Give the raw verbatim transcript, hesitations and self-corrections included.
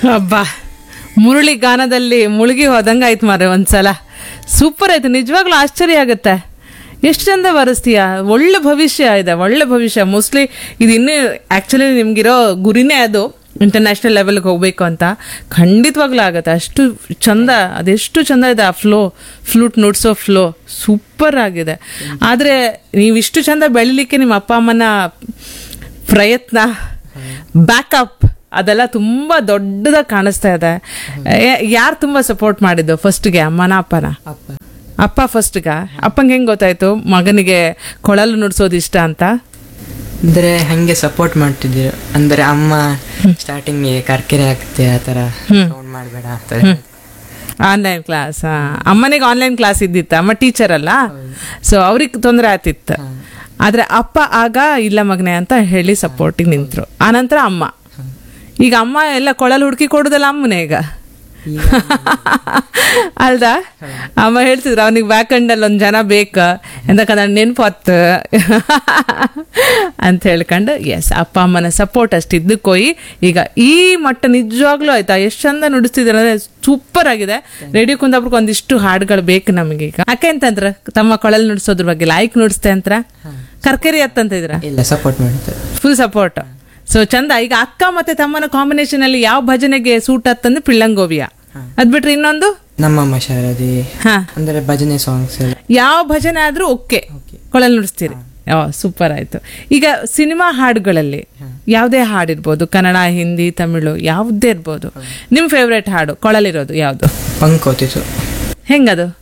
ಅಬ್ಬಾ, ಮುರಳಿ ಗಾನದಲ್ಲಿ ಮುಳುಗಿ ಹೋದಂಗೆ ಆಯ್ತು ಮಾರೆ ಒಂದ್ಸಲ. ಸೂಪರ್ ಆಯ್ತು, ನಿಜವಾಗ್ಲೂ ಆಶ್ಚರ್ಯ ಆಗುತ್ತೆ. ಎಷ್ಟು ಚಂದ ಬರೆಸ್ತೀಯ, ಒಳ್ಳೆ ಭವಿಷ್ಯ ಇದೆ, ಒಳ್ಳೆ ಭವಿಷ್ಯ. ಮೋಸ್ಟ್ಲಿ ಇದು ಇನ್ನೂ ಆ್ಯಕ್ಚುಲಿ ನಿಮ್ಗಿರೋ ಗುರಿನೇ ಅದು, ಇಂಟರ್ನ್ಯಾಷನಲ್ ಲೆವೆಲ್ಗೆ ಹೋಗ್ಬೇಕು ಅಂತ. ಖಂಡಿತವಾಗ್ಲೂ ಆಗುತ್ತೆ. ಅಷ್ಟು ಚಂದ, ಅದೆಷ್ಟು ಚಂದ ಇದೆ ಆ ಫ್ಲೋ, ಫ್ಲೂಟ್ ನುಡ್ಸೋ ಫ್ಲೋ ಸೂಪರ್ ಆಗಿದೆ. ಆದರೆ ನೀವಿಷ್ಟು ಚಂದ ಬೆಳಿಲಿಕ್ಕೆ ನಿಮ್ಮ ಅಪ್ಪ ಅಮ್ಮನ ಪ್ರಯತ್ನ, ಬ್ಯಾಕಪ್ ಅದೆಲ್ಲ ತುಂಬ ದೊಡ್ಡದಾಗಿ ಕಾಣಿಸ್ತಾ ಇದೆ. ಯಾರು ತುಂಬ ಸಪೋರ್ಟ್ ಮಾಡಿದ್ದು ಫಸ್ಟ್ಗೆ, ಅಮ್ಮನ ಅಪ್ಪನ? ಅಪ್ಪ ಫಸ್ಟ್ಗ. ಅಪ್ಪಂಗೆ ಹೆಂಗೆ ಗೊತ್ತಾಯ್ತು ಮಗನಿಗೆ ಕೊಳಲು ನುಡ್ಸೋದು ಇಷ್ಟ ಅಂತ? ಅಂದರೆ ಹಾಗೆ ಸಪೋರ್ಟ್ ಮಾಡ್ತಿದ್ರು. ಅಂದರೆ ಅಮ್ಮ ಸ್ಟಾರ್ಟಿಂಗ್ಗೆ ಕರ್ಕೆರೆ ಆಗ್ತೆ ಆ ಥರ ಸೌಂಡ್ ಮಾಡಬೇಡ ಆ ಥರ. ಆನ್ಲೈನ್ ಕ್ಲಾಸ್, ಅಮ್ಮನಿಗೆ ಆನ್ಲೈನ್ ಕ್ಲಾಸ್ ಇದ್ದಿತ್ತ, ಅಮ್ಮ ಟೀಚರ್ ಅಲ್ಲ, ಸೊ ಅವ್ರಿಗೆ ತೊಂದರೆ ಆಗ್ತಿತ್ತು. ಆದರೆ ಅಪ್ಪ ಆಗ ಇಲ್ಲ ಮಗನೆ ಅಂತ ಹೇಳಿ ಸಪೋರ್ಟಿಗೆ ನಿಂತರು. ಆನಂತರ ಅಮ್ಮ. ಈಗ ಅಮ್ಮ ಎಲ್ಲ ಕೊಳಲು ಹುಡುಕಿ ಕೊಡೋದಲ್ಲ ಅಮ್ಮನೇ ಈಗ ಅಲ್ದಾ? ಅಮ್ಮ ಹೇಳ್ತಿದ್ರು ಅವನಿಗೆ ಬ್ಯಾಕಂಡಲ್ಲಿ ಒಂದು ಜನ ಬೇಕ ಎಂದಕ್ಕಂದ್ರೆ ನೆನಪು ಹೊತ್ತು ಅಂತ ಹೇಳ್ಕೊಂಡು. ಎಸ್, ಅಪ್ಪ ಅಮ್ಮನ ಸಪೋರ್ಟ್ ಅಷ್ಟು ಇದ್ದಕ್ಕೋಯಿ ಈಗ ಈ ಮಟ್ಟ ನಿಜವಾಗ್ಲೂ ಆಯ್ತಾ. ಎಷ್ಟು ಚಂದ ನುಡಿಸ್ತಿದ್ದಾರೆ ಅಂದರೆ ಸೂಪರ್ ಆಗಿದೆ. ರೇಡಿಯೋ ಕುಂದಾಪುರಕ್ಕೆ ಒಂದಿಷ್ಟು ಹಾಡುಗಳು ಬೇಕು ನಮಗೀಗ. ಯಾಕೆ ಅಂತಂದ್ರ ತಮ್ಮ ಕೊಳಲು ನುಡಿಸೋದ್ರ ಬಗ್ಗೆ ಲೈಕ್ ನುಡಿಸ್ತೆ ಅಂತ ಕರ್ಕರಿ ಅತ್ತಂತ ಇದ್ರ? ಇಲ್ಲ, ಸಪೋರ್ಟ್ ಮಾಡ್ತಾರೆ, ಫುಲ್ ಸಪೋರ್ಟ್. ಸೊ ಚಂದ. ಈಗ ಅಕ್ಕ ಮತ್ತೆ ತಮ್ಮನ ಕಾಂಬಿನೇಷನ್ ಅಲ್ಲಿ ಯಾವ ಭಜನೆಗೆ ಸೂಟ್ ಆತಂದ್ರೆ ಪಿಳ್ಳಂಗೋವಿಯ, ಅದ್ ಬಿಟ್ರೆ ಇನ್ನೊಂದು ನಮ್ಮಮ್ಮ ಶಾರದಿ, ಅಂದ್ರೆ ಭಜನೆ ಸಾಂಗ್ಸ್. ಯಾವ ಭಜನೆ ಆದ್ರೂ ಓಕೆ, ಕೊಳಲು ನುಡಿಸ್ತೀರಿ. ಸೂಪರ್ ಆಯ್ತು. ಈಗ ಸಿನಿಮಾ ಹಾಡುಗಳಲ್ಲಿ ಯಾವುದೇ ಹಾಡಿರ್ಬೋದು, ಕನ್ನಡ, ಹಿಂದಿ, ತಮಿಳು ಯಾವುದೇ ಇರ್ಬೋದು, ನಿಮ್ ಫೇವ್ರೇಟ್ ಹಾಡು ಕೊಳಲಿರೋದು ಯಾವ್ದು? ಪಂಕೋತಿತ್ತು. ಹೆಂಗದು?